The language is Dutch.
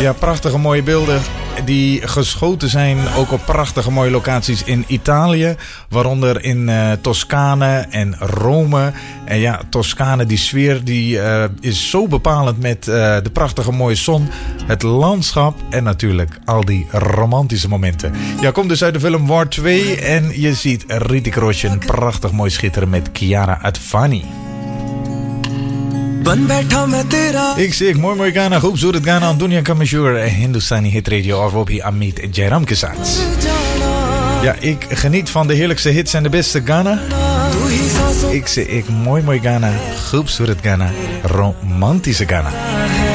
Ja, prachtige mooie beelden die geschoten zijn ook op prachtige mooie locaties in Italië. Waaronder in Toscane en Rome. En ja, Toscane, die sfeer die is zo bepalend met de prachtige mooie zon, het landschap en natuurlijk al die romantische momenten. Ja, komt dus uit de film War 2 en je ziet Hrithik Roshan prachtig mooi schitteren met Chiara Advani. एक से एक मोई गाना खूबसूरत गाना दुनिया का मशहूर हिंदुस्तानी हिट रेडियो और वो भी अमित जयराम के साथ. Ja, ik geniet van de heerlijkste hits en de beste Ghana. Ik zie ik mooi Ghana, खूबसूरत Ghana, romantische Ghana.